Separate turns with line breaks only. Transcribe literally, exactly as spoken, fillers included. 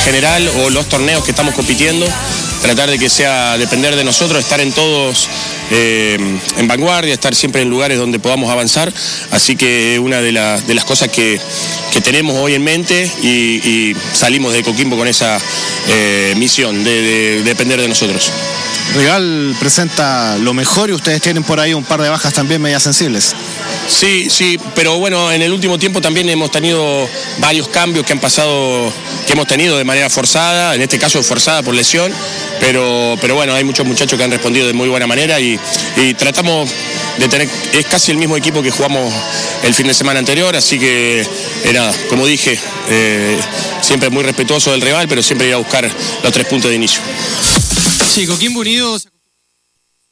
general o los torneos que estamos compitiendo, tratar de que sea depender de nosotros, estar en todos eh, en vanguardia, estar siempre en lugares donde podamos avanzar, así que una de, la, de las cosas que, que tenemos hoy en mente y, y salimos de Coquimbo con esa eh, misión de, de, de depender de nosotros.
El rival presenta lo mejor y ustedes tienen por ahí un par de bajas también medias sensibles.
Sí, sí, pero bueno, en el último tiempo también hemos tenido varios cambios que han pasado, que hemos tenido de manera forzada, en este caso forzada por lesión, pero, pero bueno, hay muchos muchachos que han respondido de muy buena manera y, y tratamos de tener, es casi el mismo equipo que jugamos el fin de semana anterior, así que eh, nada, como dije, eh, siempre muy respetuoso del rival, pero siempre ir a buscar los tres puntos de inicio.
Sí, Coquimbo Unido...